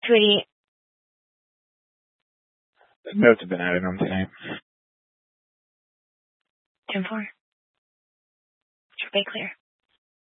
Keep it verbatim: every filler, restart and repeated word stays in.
two eighty-eight. Notes have been added on tonight. ten four. Bay clear.